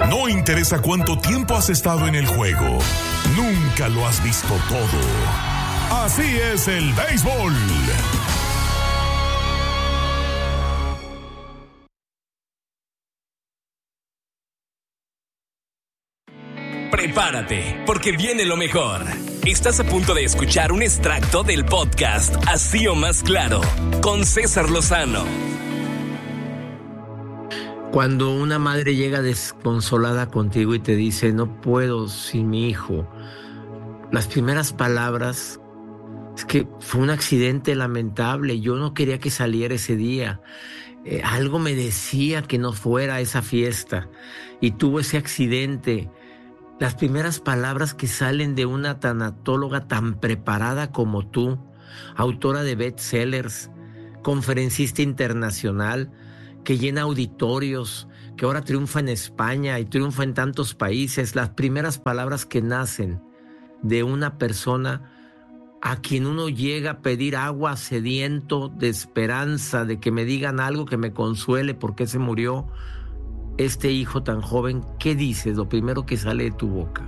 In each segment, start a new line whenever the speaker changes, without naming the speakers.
No interesa cuánto tiempo has estado en el juego, nunca lo has visto todo. Así es el béisbol.
Prepárate, porque viene lo mejor. Estás a punto de escuchar un extracto del podcast Así o Más Claro, con César Lozano.
Cuando una madre llega desconsolada contigo y te dice, no puedo sin mi hijo, las primeras palabras es que fue un accidente lamentable, yo no quería que saliera ese día. Algo me decía que no fuera a esa fiesta y tuvo ese accidente. Las primeras palabras que salen de una tanatóloga tan preparada como tú, autora de bestsellers, conferencista internacional, que llena auditorios, que ahora triunfa en España y triunfa en tantos países, las primeras palabras que nacen de una persona a quien uno llega a pedir agua, sediento de esperanza, de que me digan algo que me consuele porque se murió este hijo tan joven. ¿Qué dices? Lo primero que sale de tu boca.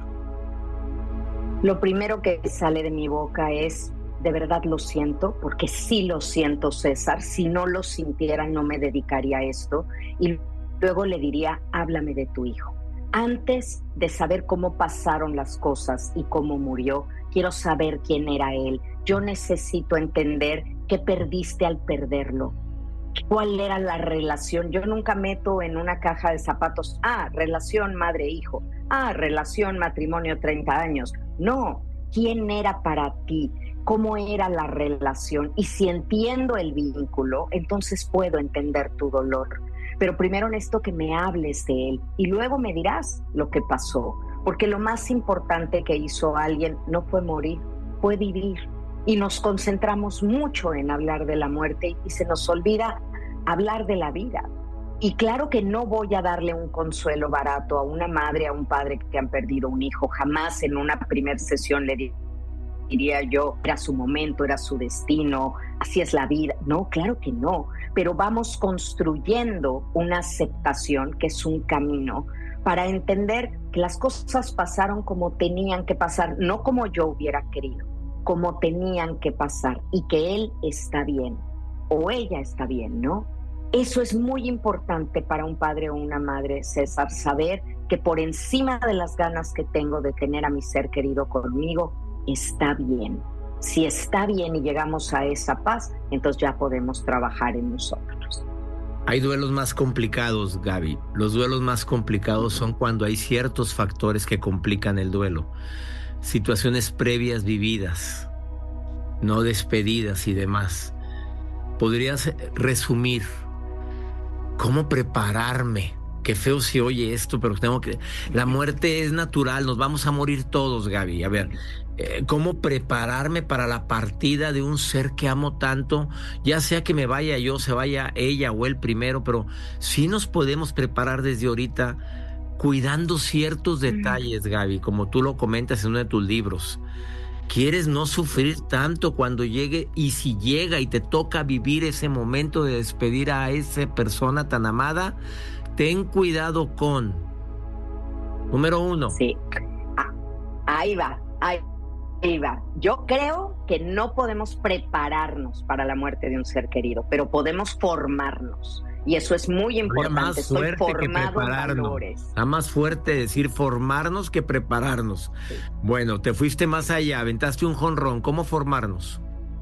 Lo primero que sale de mi boca es, de verdad lo siento, porque sí lo siento, César. Si no lo sintiera, no me dedicaría a esto. Y luego le diría, háblame de tu hijo. Antes de saber cómo pasaron las cosas y cómo murió, quiero saber quién era él. Yo necesito entender qué perdiste al perderlo. ¿Cuál era la relación? Yo nunca meto en una caja de zapatos, relación madre-hijo, relación matrimonio 30 años. No, ¿quién era para ti? ¿Cómo era la relación? Y si entiendo el vínculo, entonces puedo entender tu dolor. Pero primero necesito que me hables de él y luego me dirás lo que pasó. Porque lo más importante que hizo alguien no fue morir, fue vivir. Y nos concentramos mucho en hablar de la muerte y se nos olvida hablar de la vida. Y claro que no voy a darle un consuelo barato a una madre, a un padre que han perdido un hijo. Jamás en una primera sesión le diría yo, era su momento, era su destino, así es la vida. No, claro que no. Pero vamos construyendo una aceptación que es un camino para entender que las cosas pasaron como tenían que pasar, no como yo hubiera querido, como tenían que pasar y que él está bien o ella está bien, ¿no? Eso es muy importante para un padre o una madre, César, saber que por encima de las ganas que tengo de tener a mi ser querido conmigo, está bien. Si está bien y llegamos a esa paz, entonces ya podemos trabajar en nosotros.
Hay duelos más complicados, Gaby. Los duelos más complicados son cuando hay ciertos factores que complican el duelo. Situaciones previas vividas, no despedidas y demás. ¿Podrías resumir cómo prepararme? Qué feo se oye esto, pero tengo que... La muerte es natural, nos vamos a morir todos, Gaby. A ver, ¿cómo prepararme para la partida de un ser que amo tanto? Ya sea que me vaya yo, se vaya ella o él primero, pero sí nos podemos preparar desde ahorita cuidando ciertos detalles, Gaby, como tú lo comentas en uno de tus libros. ¿Quieres no sufrir tanto cuando llegue? Y si llega y te toca vivir ese momento de despedir a esa persona tan amada, ten cuidado con... Número 1.
Sí, ahí va. Yo creo que no podemos prepararnos para la muerte de un ser querido, pero podemos formarnos. Y eso es muy importante. Estoy formado en valores.
Está más fuerte decir formarnos que prepararnos. Sí. Bueno, te fuiste más allá, aventaste un jonrón. ¿Cómo formarnos?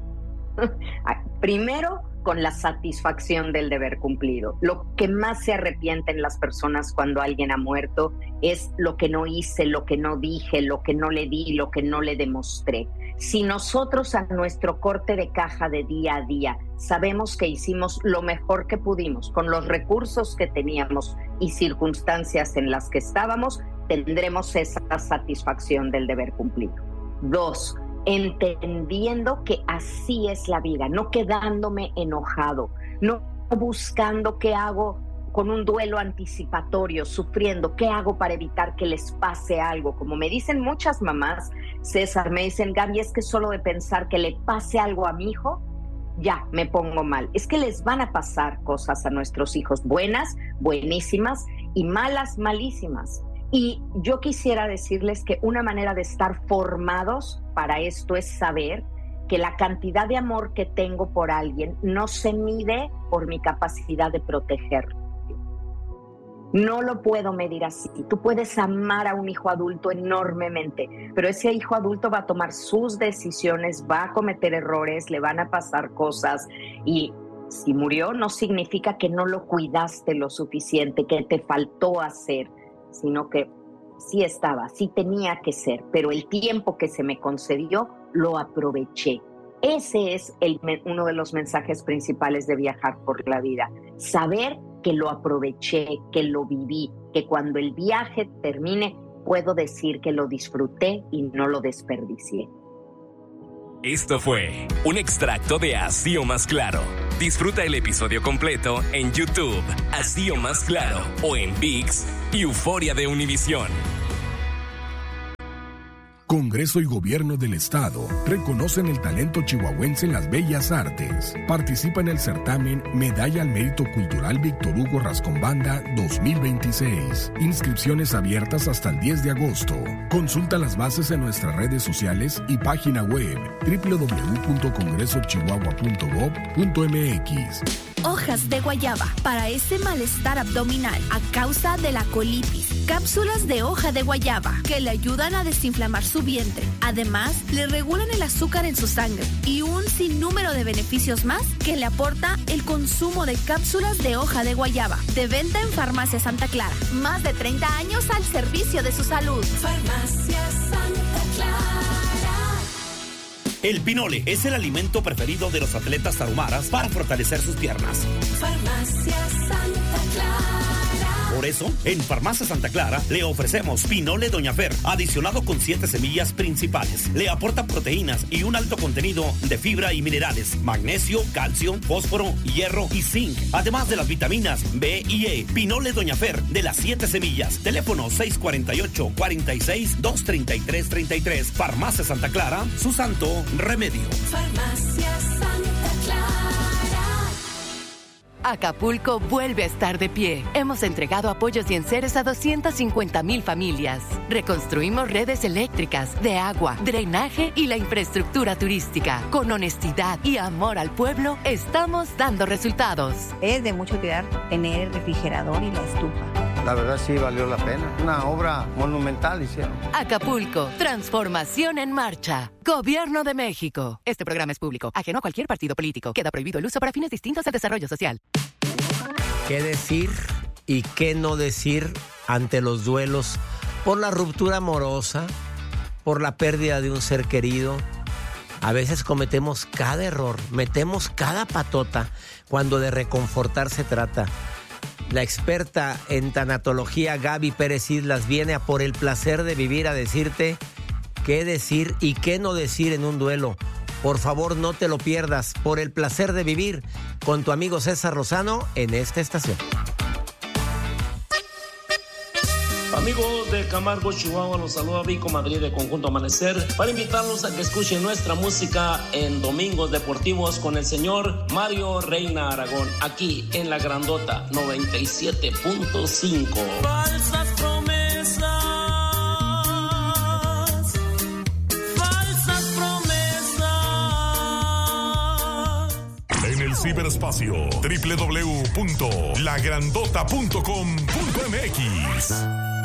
Primero, con la satisfacción del deber cumplido. Lo que más se arrepienten las personas cuando alguien ha muerto es lo que no hice, lo que no dije, lo que no le di, lo que no le demostré. Si nosotros a nuestro corte de caja de día a día sabemos que hicimos lo mejor que pudimos con los recursos que teníamos y circunstancias en las que estábamos, tendremos esa satisfacción del deber cumplido. 2, entendiendo que así es la vida, no quedándome enojado, no buscando qué hago con un duelo anticipatorio, sufriendo, qué hago para evitar que les pase algo. Como me dicen muchas mamás, César, me dicen, Gaby, es que solo de pensar que le pase algo a mi hijo, ya me pongo mal. Es que les van a pasar cosas a nuestros hijos, buenas, buenísimas, y malas, malísimas. Y yo quisiera decirles que una manera de estar formados para esto es saber que la cantidad de amor que tengo por alguien no se mide por mi capacidad de protegerlo. No lo puedo medir así. Tú puedes amar a un hijo adulto enormemente, pero ese hijo adulto va a tomar sus decisiones, va a cometer errores, le van a pasar cosas, y si murió no significa que no lo cuidaste lo suficiente, que te faltó hacer, sino que sí estaba, sí tenía que ser, pero el tiempo que se me concedió lo aproveché. Ese es uno de los mensajes principales de viajar por la vida. Saber que lo aproveché, que lo viví, que cuando el viaje termine puedo decir que lo disfruté y no lo desperdicié.
Esto fue un extracto de Así o Más Claro. Disfruta el episodio completo en YouTube, Así o Más Claro, o en ViX y Euforia de Univisión.
Congreso y Gobierno del Estado reconocen el talento chihuahuense en las bellas artes. Participa en el certamen Medalla al Mérito Cultural Víctor Hugo Rascón-Banda 2026. Inscripciones abiertas hasta el 10 de agosto. Consulta las bases en nuestras redes sociales y página web www.congresochihuahua.gov.mx.
Hojas de guayaba para ese malestar abdominal a causa de la colitis. Cápsulas de hoja de guayaba que le ayudan a desinflamar su vientre. Además, le regulan el azúcar en su sangre y un sinnúmero de beneficios más que le aporta el consumo de cápsulas de hoja de guayaba. De venta en Farmacia Santa Clara. Más de 30 años al servicio de su salud. Farmacia Santa Clara.
El pinole es el alimento preferido de los atletas tarumaras para fortalecer sus piernas.
Farmacia Santa Clara.
Por eso, en Farmacia Santa Clara le ofrecemos Pinole Doña Fer, adicionado con 7 semillas principales. Le aporta proteínas y un alto contenido de fibra y minerales, magnesio, calcio, fósforo, hierro y zinc, además de las vitaminas B y E. Pinole Doña Fer, de las 7 semillas. Teléfono 648-46-233-33. Farmacia Santa Clara, su santo remedio.
Farmacia Santa Clara.
Acapulco vuelve a estar de pie. Hemos entregado apoyos y enseres a 250,000 familias. Reconstruimos redes eléctricas, de agua, drenaje y la infraestructura turística. Con honestidad y amor al pueblo, estamos dando resultados.
Es de mucho cuidar tener el refrigerador y la estufa.
La verdad sí valió la pena. Una obra monumental hicieron.
Acapulco, transformación en marcha. Gobierno de México. Este programa es público, ajeno a cualquier partido político. Queda prohibido el uso para fines distintos al desarrollo social.
¿Qué decir y qué no decir ante los duelos por la ruptura amorosa, por la pérdida de un ser querido? A veces cometemos cada error, metemos cada patota cuando de reconfortar se trata. La experta en tanatología Gaby Pérez Islas viene a Por el Placer de Vivir a decirte qué decir y qué no decir en un duelo. Por favor, no te lo pierdas. Por el Placer de Vivir con tu amigo César Lozano en esta estación.
Amigos de Camargo, Chihuahua, los saluda Vico Madrid de Conjunto Amanecer para invitarlos a que escuchen nuestra música en Domingos Deportivos con el señor Mario Reina Aragón, aquí en La Grandota 97.5.
Falsas promesas, falsas promesas.
En el ciberespacio, www.lagrandota.com.mx.